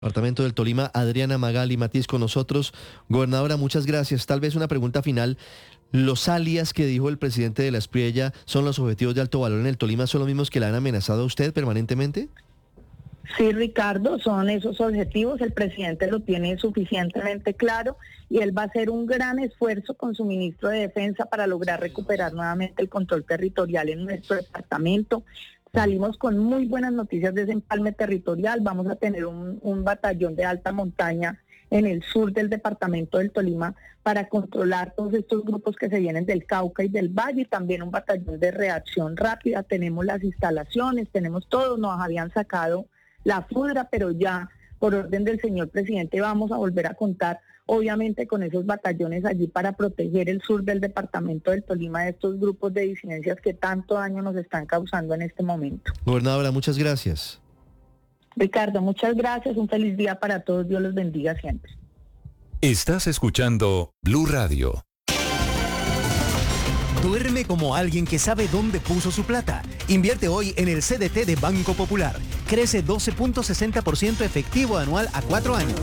Departamento del Tolima, Adriana Magali Matiz con nosotros. Gobernadora, muchas gracias. Tal vez una pregunta final. ¿Los alias que dijo el presidente de la Espriella son los objetivos de alto valor en el Tolima? ¿Son los mismos que le han amenazado a usted permanentemente? Sí, Ricardo, son esos objetivos. El presidente lo tiene suficientemente claro y él va a hacer un gran esfuerzo con su ministro de Defensa para lograr recuperar nuevamente el control territorial en nuestro departamento. Salimos con muy buenas noticias de ese empalme territorial. Vamos a tener un batallón de alta montaña en el sur del departamento del Tolima para controlar todos estos grupos que se vienen del Cauca y del Valle, y también un batallón de reacción rápida. Tenemos las instalaciones, tenemos todo. Nos habían sacado la FUDRA, pero ya por orden del señor presidente vamos a volver a contar, obviamente, con esos batallones allí para proteger el sur del departamento del Tolima de estos grupos de disidencias que tanto daño nos están causando en este momento. Gobernadora, muchas gracias. Ricardo, muchas gracias, un feliz día para todos, Dios los bendiga siempre. Estás escuchando Blue Radio. Duerme como alguien que sabe dónde puso su plata. Invierte hoy en el CDT de Banco Popular. Crece 12.60% efectivo anual a 4 años.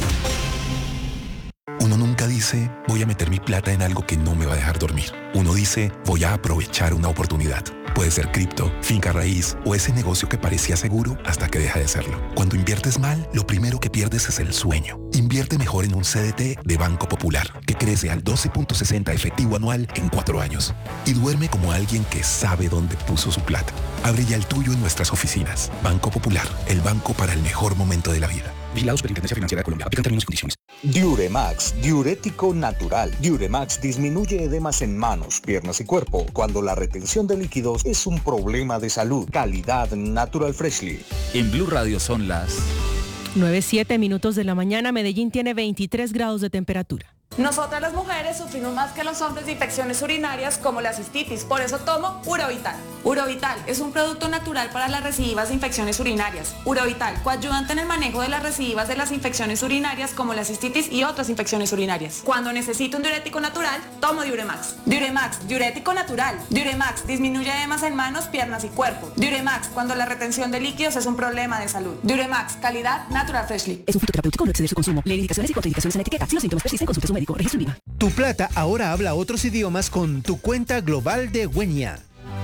Uno nunca dice, voy a meter mi plata en algo que no me va a dejar dormir. Uno dice, voy a aprovechar una oportunidad. Puede ser cripto, finca raíz o ese negocio que parecía seguro hasta que deja de serlo. Cuando inviertes mal, lo primero que pierdes es el sueño. Invierte mejor en un CDT de Banco Popular, que crece al 12.60 efectivo anual en 4 años. Y duerme como alguien que sabe dónde puso su plata. Abre ya el tuyo en nuestras oficinas. Banco Popular, el banco para el mejor momento de la vida. Vigilado Superintendencia Financiera de Colombia. Aplican términos y condiciones. Diuremax, diurético natural. Diuremax disminuye edemas en manos, piernas y cuerpo cuando la retención de líquidos es un problema de salud. Calidad Natural Freshly. En Blue Radio son las 9:07 de la mañana. Medellín tiene 23 grados de temperatura. Nosotras las mujeres sufrimos más que los hombres de infecciones urinarias como la cistitis, por eso tomo Urovital. Urovital es un producto natural para las recidivas de infecciones urinarias. Urovital, coayudante en el manejo de las recidivas de las infecciones urinarias como la cistitis y otras infecciones urinarias. Cuando necesito un diurético natural, tomo Diuremax. Diuremax, diurético natural. Diuremax disminuye edemas en manos, piernas y cuerpo. Diuremax, cuando la retención de líquidos es un problema de salud. Diuremax, calidad Natural Freshly. Es un fitoterapéutico, no exceder su consumo. Lee indicaciones y contraindicaciones en la etiqueta. Si los síntomas persisten, consulte a su médico. Registro IVA. Tu plata ahora habla otros idiomas con tu cuenta global de Wenia.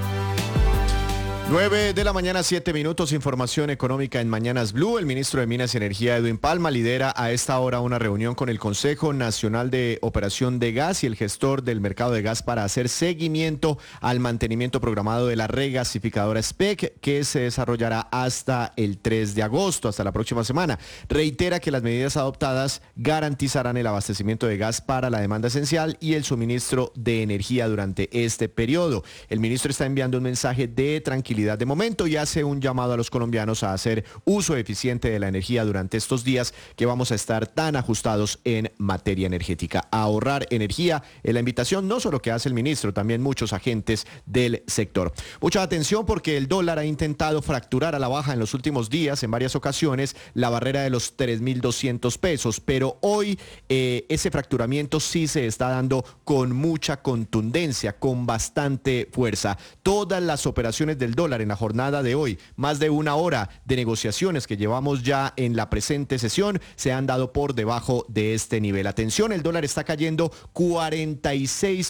9 de la mañana, 7 minutos, información económica en Mañanas Blue. El ministro de Minas y Energía, Edwin Palma, lidera a esta hora una reunión con el Consejo Nacional de Operación de Gas y el gestor del mercado de gas para hacer seguimiento al mantenimiento programado de la regasificadora SPEC, que se desarrollará hasta el 3 de agosto, hasta la próxima semana. Reitera que las medidas adoptadas garantizarán el abastecimiento de gas para la demanda esencial y el suministro de energía durante este periodo. El ministro está enviando un mensaje de tranquilidad de momento y hace un llamado a los colombianos a hacer uso eficiente de la energía durante estos días que vamos a estar tan ajustados en materia energética. A ahorrar energía es la invitación no solo que hace el ministro, también muchos agentes del sector. Mucha atención porque el dólar ha intentado fracturar a la baja en los últimos días en varias ocasiones la barrera de los 3.200 pesos, pero hoy ese fracturamiento sí se está dando con mucha contundencia, con bastante fuerza. Todas las operaciones del dólar en la jornada de hoy, más de una hora de negociaciones que llevamos ya en la presente sesión, se han dado por debajo de este nivel. Atención, el dólar está cayendo 46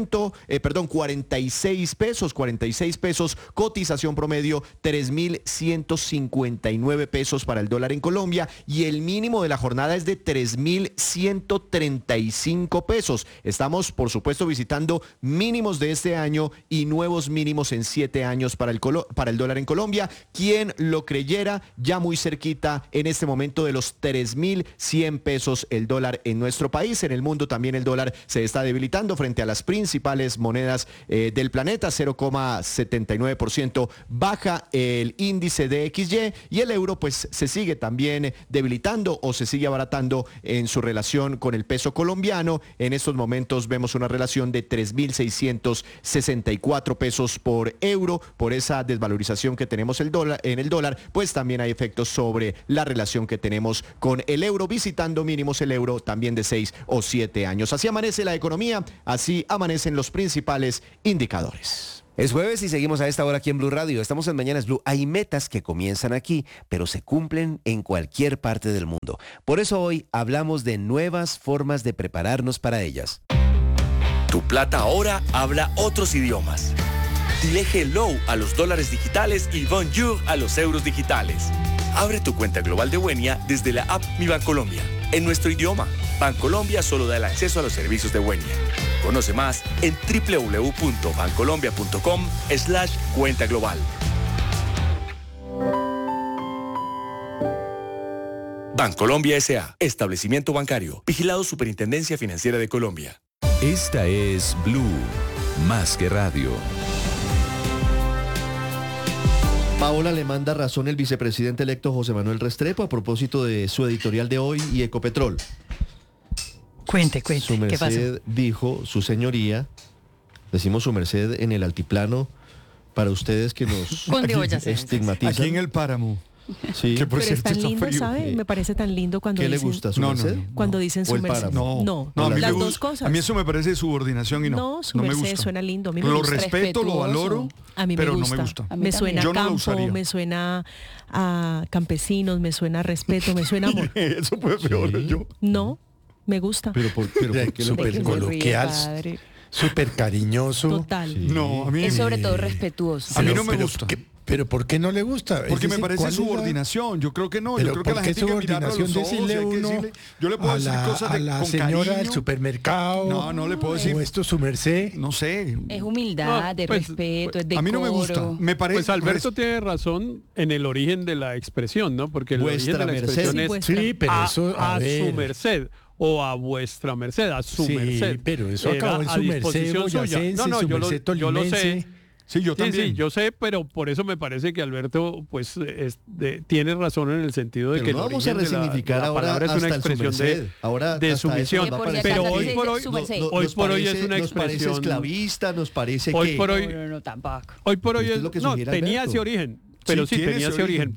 pesos, cotización promedio 3.159 pesos para el dólar en Colombia y el mínimo de la jornada es de 3.135 pesos. Estamos, por supuesto, visitando mínimos de este año y nuevos mínimos en 7 años para el dólar en Colombia. Quien lo creyera, ya muy cerquita en este momento de los 3.100 pesos el dólar en nuestro país. En el mundo también el dólar se está debilitando frente a las principales monedas del planeta. 0,79% baja el índice de XY y el euro pues se sigue también debilitando o se sigue abaratando en su relación con el peso colombiano. En estos momentos vemos una relación de 3.664 pesos por euro. Por esa desvalorización que tenemos en el dólar, pues también hay efectos sobre la relación que tenemos con el euro, visitando mínimos el euro también de 6 o 7 años. Así amanece la economía, así amanecen los principales indicadores. Es jueves y seguimos a esta hora aquí en Blue Radio. Estamos en Mañanas Blue. Hay metas que comienzan aquí, pero se cumplen en cualquier parte del mundo. Por eso hoy hablamos de nuevas formas de prepararnos para ellas. Tu plata ahora habla otros idiomas. Dile hello a los dólares digitales y bonjour a los euros digitales. Abre tu cuenta global de Wenia desde la app Mi Bancolombia. En nuestro idioma, Bancolombia solo da el acceso a los servicios de Wenia. Conoce más en www.bancolombia.com/cuenta global. Bancolombia S.A. Establecimiento bancario. Vigilado Superintendencia Financiera de Colombia. Esta es Blue, más que radio. Paola le manda razón el vicepresidente electo José Manuel Restrepo a propósito de su editorial de hoy y Ecopetrol. Cuente, Su merced, ¿qué pasó? dijo, su señoría, decimos su merced en el altiplano, para ustedes que nos estigmatizan. Aquí en el páramo. Sí. Que pero es tan lindo, ¿sabe? Me parece tan lindo cuando ¿Qué dicen... le gusta, su merced? Cuando dicen su merced. No, las dos cosas. A mí eso me parece subordinación y no. No, su merced me gusta. Suena lindo. A mí me lo gusta. respeto, lo valoro, a mí pero me gusta. no me gusta. Me suena a campo, me suena a campesinos, me suena a respeto, me suena a amor. Eso puede peor yo. No, me gusta. Pero ¿por qué súper coloquial, súper cariñoso? Total. Sí. No, a mí es sobre todo respetuoso. A mí no me gusta. Pero ¿por qué no le gusta? Porque me parece subordinación. Yo creo que no. Yo creo que la gente tiene que mirarlo a los ojos. Yo le puedo decir cosas de la con señora cariño. del supermercado. No le puedo decir. O esto su merced. No sé. Es humildad, de respeto, es decoro. A mí no me gusta. Me parece. Pues Alberto tiene razón en el origen de la expresión, ¿no? Porque el origen de la expresión es sí, pero eso a su merced. O a vuestra merced, a su merced. Sí, pero eso acabó en su merced boyacense, no, su merced yo lo sé. Sí, yo también. Sí, yo sé, pero por eso me parece que Alberto pues tiene razón en el sentido de pero que no vamos a resignificar ahora es una expresión de sumisión. Pero hoy por hoy es una expresión. Nos parece esclavista, nos parece hoy por hoy, no, tampoco. Hoy por hoy tenía ese origen, pero sí tenía ese origen,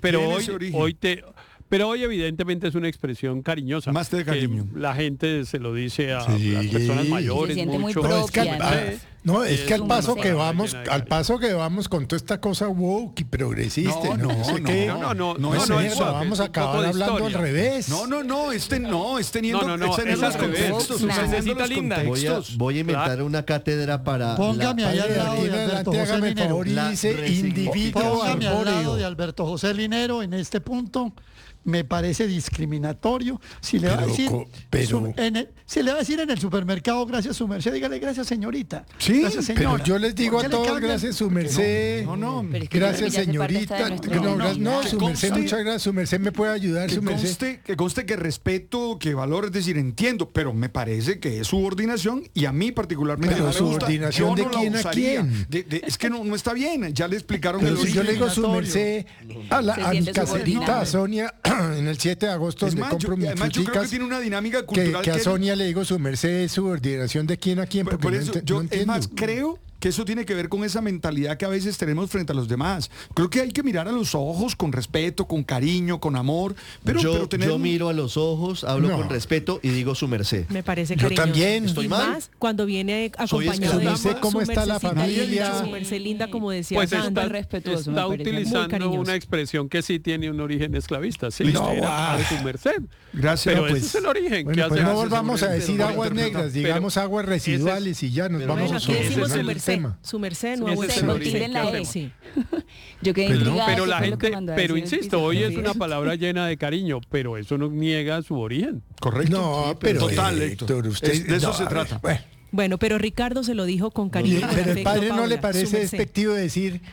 pero hoy evidentemente es una expresión cariñosa. Más de cariño. La gente se lo dice a las personas mayores. Se mucho. Es que al paso que vamos con toda esta cosa woke y progresista, no es eso, vamos a acabar hablando al revés. No, es teniendo los contextos. Necesita linda. Voy a inventar una cátedra para... Póngame ahí al lado de Alberto José Linero. Póngame al lado de Alberto José Linero en este punto. Me parece discriminatorio. Si le va a decir en el supermercado, gracias su merced, dígale gracias señorita. Sí, gracias, señora. pero yo les digo a todos gracias su merced. No. Gracias señorita. No, su merced, muchas gracias. Su merced me puede ayudar. Que conste que respeto, que valoro, es decir, entiendo, pero me parece que es subordinación y a mí particularmente pero no me subordinación gusta. ¿de quién a quién? Es que no está bien. Ya le explicaron pero si yo le digo su merced a mi caserita, a Sonia, en el 7 de agosto donde compro mis fruticas, yo creo que tiene una dinámica cultural que a Sonia le digo su merced subordinación de quién a quién, porque por eso, no entiendo. Es más, creo que eso tiene que ver con esa mentalidad que a veces tenemos frente a los demás. Creo que hay que mirar a los ojos con respeto, con cariño, con amor. Pero yo miro a los ojos, hablo con respeto y digo su merced. Me parece cariñoso. Yo también. ¿Estoy mal? Más cuando viene acompañado de su cómo está la familia. Su merced linda, como decía. Pues respetuoso, está utilizando una expresión que sí tiene un origen esclavista. Sí, a su merced. Gracias. Pero ese es el origen. Bueno, pues no volvamos a decir aguas negras, digamos aguas residuales y ya nos vamos a solucionar el tema. Su merced, no Yo quedé intrigada. Pero la gente, pero insisto, hoy es una palabra llena de cariño, pero eso no niega su origen. Correcto. No, pero total, Héctor, usted de eso se trata. Bueno, pero Ricardo se lo dijo con cariño. Pero el padre no le parece despectivo decir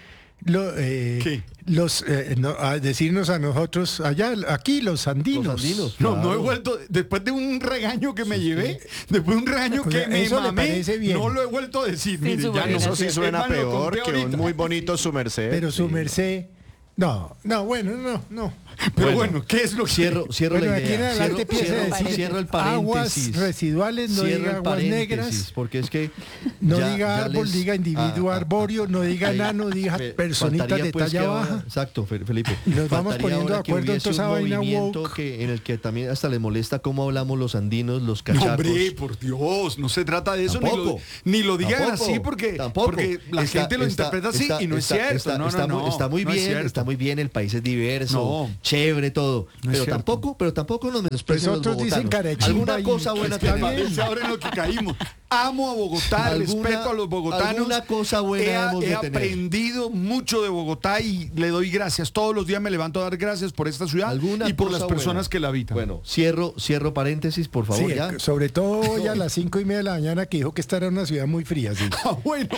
decirnos a nosotros allá, aquí los andinos. No he vuelto, después de un regaño que me llevé, después de un regaño que me mamé, no lo he vuelto a decir. Mire, ya eso sí suena peor que un muy bonito su merced. Pero su merced No, bueno, no. Pero bueno, ¿qué es lo que cierro la idea? Cierro el paréntesis. Aguas residuales, no diga aguas negras. Porque es que no diga árbol, diga individuo arbóreo, no diga nano, diga personitas de talla baja. Exacto, Felipe. Y nos vamos poniendo de acuerdo en toda esa vaina woke. En el que también hasta les molesta cómo hablamos los andinos, los cachacos. No, hombre, por Dios, no se trata de eso. Ni lo digan así porque la gente lo interpreta así y no es cierto. Está muy bien, el país es diverso. Chévere todo, pero tampoco nos menosprecian los bogotanos. Alguna cosa buena tenemos. Ahora en lo que caímos. Amo a Bogotá, respeto a los bogotanos. Alguna cosa buena he aprendido mucho de Bogotá y le doy gracias. Todos los días me levanto a dar gracias por esta ciudad y por las personas que la habitan. Bueno, cierro paréntesis, por favor. Sí, ya. Sobre todo hoy a las 5:30 de la mañana que dijo que esta era una ciudad muy fría. ¿Sí? Bueno,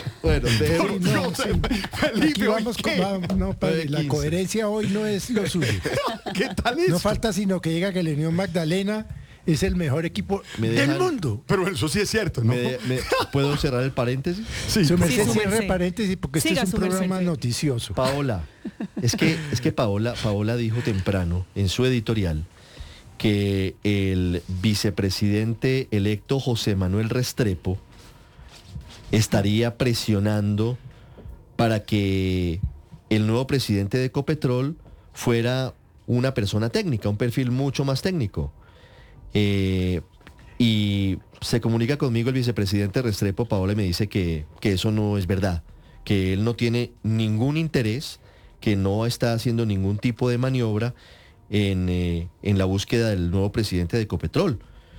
Felipe, vamos la coherencia hoy no es lo suyo. ¿Qué tal es? No falta sino que diga que la Unión Magdalena es el mejor equipo del mundo. Pero eso sí es cierto, ¿no? ¿Puedo cerrar el paréntesis? Sí. Cierre paréntesis porque este es un programa noticioso. Paola, es que Paola dijo temprano en su editorial que el vicepresidente electo José Manuel Restrepo estaría presionando para que el nuevo presidente de Ecopetrol fuera una persona técnica, un perfil mucho más técnico. Y se comunica conmigo el vicepresidente Restrepo, Paola, y me dice que eso no es verdad, que él no tiene ningún interés, que no está haciendo ningún tipo de maniobra en la búsqueda del nuevo presidente de Ecopetrol.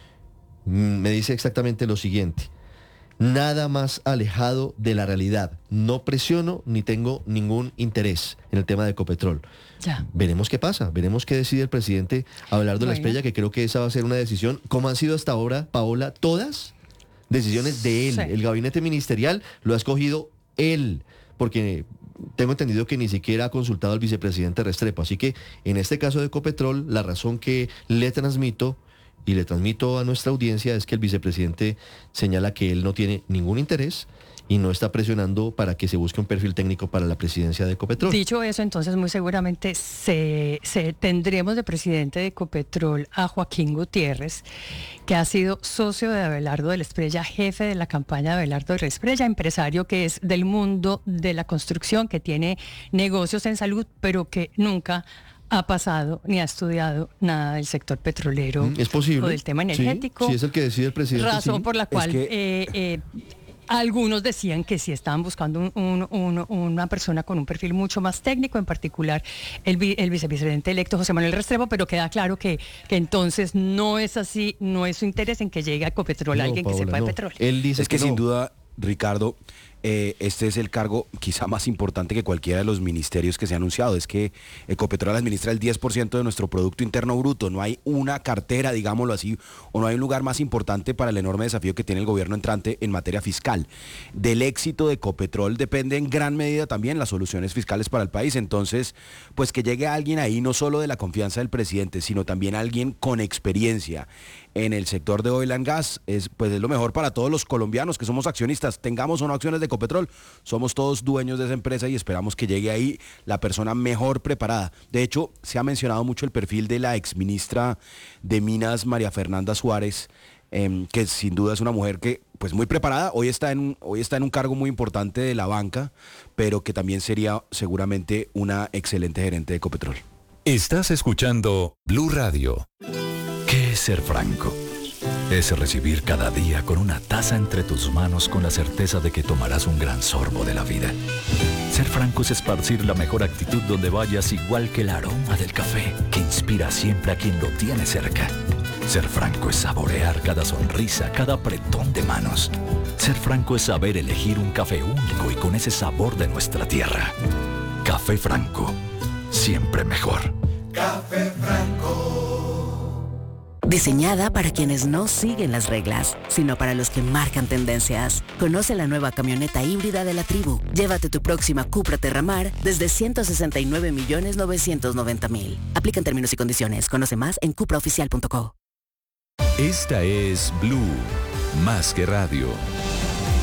Me dice exactamente lo siguiente: nada más alejado de la realidad. No presiono ni tengo ningún interés en el tema de Ecopetrol. Ya. Veremos qué pasa, veremos qué decide el presidente Abelardo Lasprilla, que creo que esa va a ser una decisión, como han sido hasta ahora, Paola, todas decisiones de él. Sí. El gabinete ministerial lo ha escogido él, porque tengo entendido que ni siquiera ha consultado al vicepresidente Restrepo. Así que en este caso de Ecopetrol, la razón que le transmito y le transmito a nuestra audiencia es que el vicepresidente señala que él no tiene ningún interés y no está presionando para que se busque un perfil técnico para la presidencia de Ecopetrol. Dicho eso, entonces muy seguramente tendremos de presidente de Ecopetrol a Joaquín Gutiérrez, que ha sido socio de Abelardo del Esprella, jefe de la campaña de Abelardo del Esprella, empresario que es del mundo de la construcción, que tiene negocios en salud, pero que nunca ha pasado ni ha estudiado nada del sector petrolero. Es posible. O del tema energético. Sí, es el que decide el presidente. Razón por la cual algunos decían que sí estaban buscando una persona con un perfil mucho más técnico, en particular el vicepresidente electo José Manuel Restrepo, pero queda claro que entonces no es así, no es su interés en que llegue a Ecopetrol alguien que sepa de petróleo. Él dice que sin duda, Ricardo, este es el cargo quizá más importante que cualquiera de los ministerios que se ha anunciado. Es que Ecopetrol administra el 10% de nuestro Producto Interno Bruto. No hay una cartera, digámoslo así, o no hay un lugar más importante para el enorme desafío que tiene el gobierno entrante en materia fiscal. Del éxito de Ecopetrol depende en gran medida también las soluciones fiscales para el país. Entonces, pues que llegue alguien ahí, no solo de la confianza del presidente, sino también alguien con experiencia en el sector de oil and gas, es lo mejor para todos los colombianos que somos accionistas, tengamos o no acciones de Ecopetrol, somos todos dueños de esa empresa y esperamos que llegue ahí la persona mejor preparada. De hecho, se ha mencionado mucho el perfil de la exministra de Minas, María Fernanda Suárez, que sin duda es una mujer que pues muy preparada, hoy está en un cargo muy importante de la banca, pero que también sería seguramente una excelente gerente de Ecopetrol. Estás escuchando Blue Radio. ¿Qué es ser franco? Es recibir cada día con una taza entre tus manos con la certeza de que tomarás un gran sorbo de la vida. Ser franco es esparcir la mejor actitud donde vayas, igual que el aroma del café que inspira siempre a quien lo tiene cerca. Ser franco es saborear cada sonrisa, cada apretón de manos. Ser franco es saber elegir un café único y con ese sabor de nuestra tierra. Café Franco, siempre mejor. Café Franco. Diseñada para quienes no siguen las reglas, sino para los que marcan tendencias. Conoce la nueva camioneta híbrida de la Tribu. Llévate tu próxima Cupra Terramar desde 169.990.000. Aplican términos y condiciones. Conoce más en cupraoficial.co. Esta es Blue, más que radio.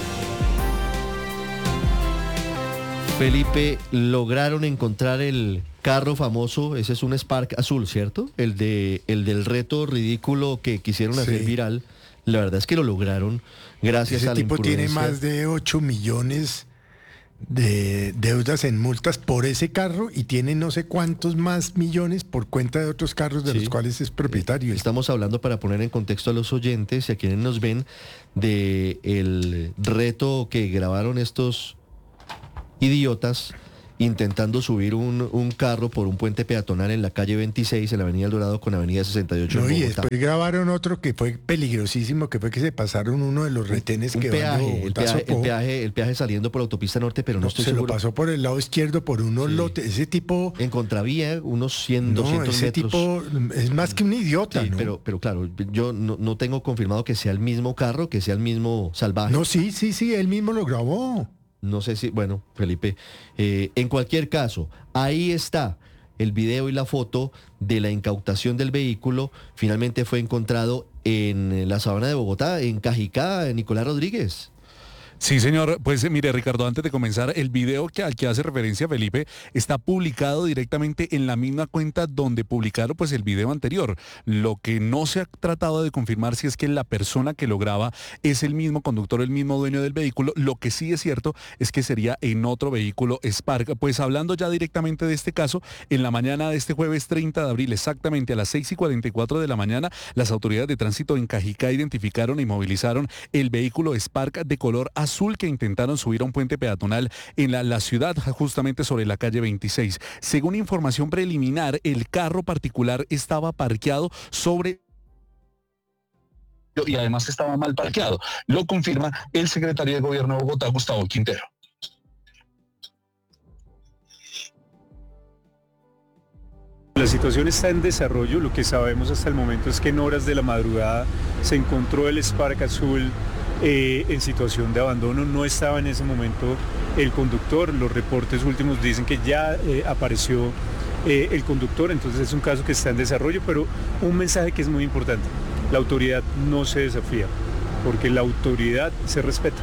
Felipe, lograron encontrar el carro famoso, ese es un Spark azul, ¿cierto? El del reto ridículo que quisieron hacer viral. La verdad es que lo lograron gracias a la imprudencia. Ese tipo tiene más de 8 millones de deudas en multas por ese carro y tiene no sé cuántos más millones por cuenta de otros carros de los cuales es propietario. Estamos hablando, para poner en contexto a los oyentes y a quienes nos ven, de el reto que grabaron estos idiotas intentando subir un carro por un puente peatonal en la calle 26, en la avenida El Dorado con avenida 68 en Bogotá. Y después grabaron otro que fue peligrosísimo, que fue que se pasaron uno de los retenes que el peaje saliendo por la autopista norte, pero no estoy seguro. Se lo pasó por el lado izquierdo por unos lotes. Ese tipo... En contravía, unos 100, 200 ese metros. Tipo es más que un idiota, sí, ¿no? Pero claro, yo no tengo confirmado que sea el mismo carro, que sea el mismo salvaje. No, sí, él mismo lo grabó. No sé si, bueno, Felipe, en cualquier caso, ahí está el video y la foto de la incautación del vehículo. Finalmente fue encontrado en la sabana de Bogotá, en Cajicá, Nicolás Rodríguez. Sí, señor. Pues mire, Ricardo, antes de comenzar, el video al que hace referencia Felipe está publicado directamente en la misma cuenta donde publicaron pues el video anterior. Lo que no se ha tratado de confirmar si es que la persona que lo graba es el mismo conductor, el mismo dueño del vehículo. Lo que sí es cierto es que sería en otro vehículo Spark. Pues hablando ya directamente de este caso, en la mañana de este jueves 30 de abril, exactamente a las 6:44 de la mañana, las autoridades de tránsito en Cajicá identificaron y movilizaron el vehículo Spark de color azul que intentaron subir a un puente peatonal en la ciudad, justamente sobre la calle 26. Según información preliminar, el carro particular estaba parqueado sobre... Y además estaba mal parqueado. Lo confirma el secretario de Gobierno de Bogotá, Gustavo Quintero. La situación está en desarrollo. Lo que sabemos hasta el momento es que en horas de la madrugada se encontró el Spark azul en situación de abandono. No estaba en ese momento el conductor. Los reportes últimos dicen que ya apareció el conductor, entonces es un caso que está en desarrollo, pero un mensaje que es muy importante: la autoridad no se desafía, porque la autoridad se respeta.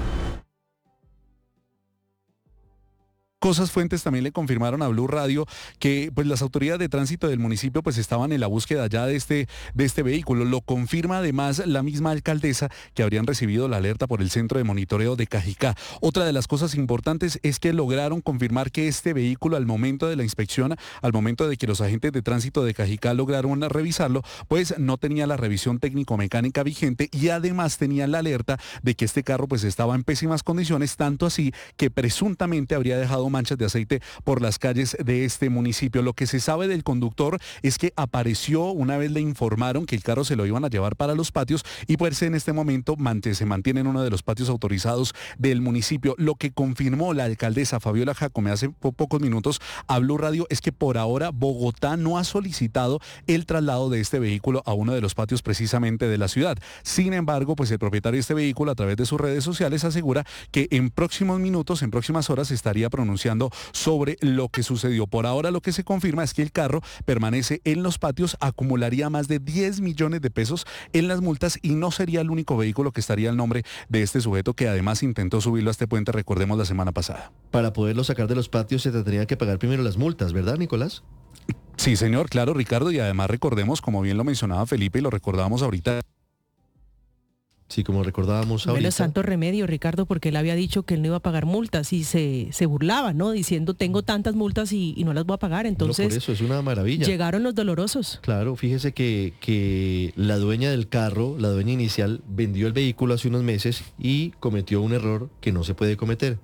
Cosas fuentes también le confirmaron a Blue Radio que pues las autoridades de tránsito del municipio pues estaban en la búsqueda ya de este vehículo. Lo confirma además la misma alcaldesa, que habrían recibido la alerta por el centro de monitoreo de Cajicá. Otra de las cosas importantes es que lograron confirmar que este vehículo, al momento de la inspección, al momento de que los agentes de tránsito de Cajicá lograron revisarlo, pues no tenía la revisión técnico-mecánica vigente y además tenía la alerta de que este carro pues estaba en pésimas condiciones, tanto así que presuntamente habría dejado manchas de aceite por las calles de este municipio. Lo que se sabe del conductor es que apareció una vez le informaron que el carro se lo iban a llevar para los patios y pues en este momento se mantiene en uno de los patios autorizados del municipio. Lo que confirmó la alcaldesa Fabiola Jacome hace pocos minutos a Blue Radio es que por ahora Bogotá no ha solicitado el traslado de este vehículo a uno de los patios precisamente de la ciudad. Sin embargo, pues el propietario de este vehículo, a través de sus redes sociales, asegura que en próximos minutos, en próximas horas, estaría pronunciando sobre lo que sucedió. Por ahora lo que se confirma es que el carro permanece en los patios, acumularía más de 10 millones de pesos en las multas y no sería el único vehículo que estaría al nombre de este sujeto, que además intentó subirlo a este puente, recordemos, la semana pasada. Para poderlo sacar de los patios se tendrían que pagar primero las multas, ¿verdad, Nicolás? Sí, señor, claro, Ricardo, y además recordemos, como bien lo mencionaba Felipe y lo recordábamos ahorita, Sí, como recordábamos ahorita. Bueno, santo remedio, Ricardo, porque él había dicho que él no iba a pagar multas y se burlaba, ¿no? Diciendo, tengo tantas multas y no las voy a pagar. Entonces, por eso es una maravilla. Llegaron los dolorosos. Claro, fíjese que la dueña del carro, la dueña inicial, vendió el vehículo hace unos meses y cometió un error que no se puede cometer.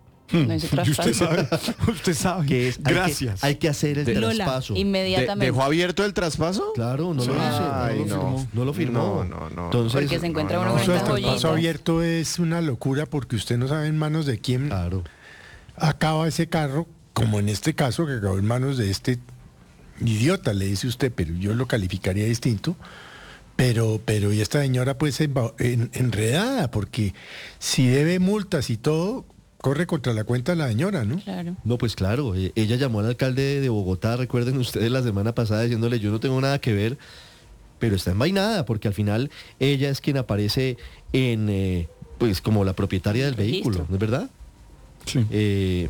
Usted sabe que es, gracias. Hay que hacer el traspaso. Inmediatamente. ¿Dejó abierto el traspaso? Claro, no lo hizo. No lo firmó. No. Entonces, porque se encuentra uno con el esta traspaso joyita. abierto es una locura, porque usted no sabe en manos de quién acaba ese carro, como en este caso que acabó en manos de este idiota, le dice usted, pero yo lo calificaría distinto. Pero y esta señora pues enredada, porque si debe multas y todo, corre contra la cuenta de la señora, ¿no? Claro. No, pues claro, ella llamó al alcalde de Bogotá, recuerden ustedes, la semana pasada, diciéndole, yo no tengo nada que ver, pero está envainada, porque al final ella es quien aparece pues como la propietaria del vehículo, ¿no es verdad? Sí.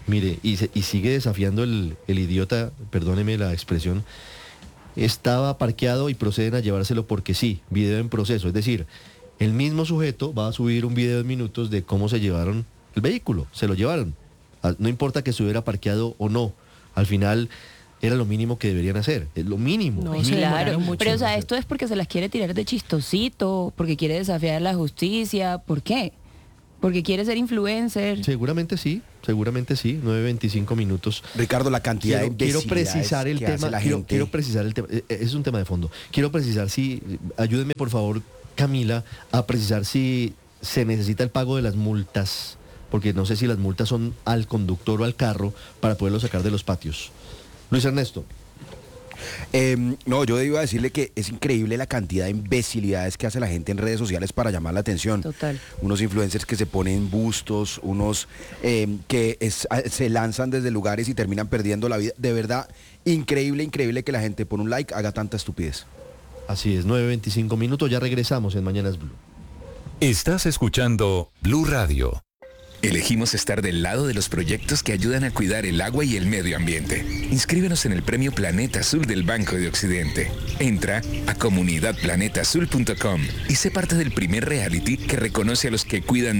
Mire, y sigue desafiando el idiota, perdóneme la expresión, estaba parqueado y proceden a llevárselo porque sí, video en proceso. Es decir, el mismo sujeto va a subir un video de minutos de cómo se llevaron el vehículo, se lo llevaron. No importa que estuviera parqueado o no, al final era lo mínimo que deberían hacer, es lo mínimo. No, claro, pero o sea, esto es porque se las quiere tirar de chistosito, porque quiere desafiar la justicia, ¿por qué? Porque quiere ser influencer. Seguramente sí, 9:25 minutos. Ricardo, la cantidad de quiero precisar el tema, quiero precisar el tema, es un tema de fondo. Quiero precisar ayúdenme por favor, Camila, a precisar si se necesita el pago de las multas, porque no sé si las multas son al conductor o al carro para poderlo sacar de los patios. Luis Ernesto. No, yo iba a decirle que es increíble la cantidad de imbecilidades que hace la gente en redes sociales para llamar la atención. Total. Unos influencers que se ponen bustos, unos se lanzan desde lugares y terminan perdiendo la vida. De verdad, increíble que la gente por un like haga tanta estupidez. Así es, 9:25 minutos, ya regresamos en Mañanas Blue. Estás escuchando Blue Radio. Elegimos estar del lado de los proyectos que ayudan a cuidar el agua y el medio ambiente. Inscríbenos en el Premio Planeta Azul del Banco de Occidente. Entra a comunidadplanetaazul.com y sé parte del primer reality que reconoce a los que cuidan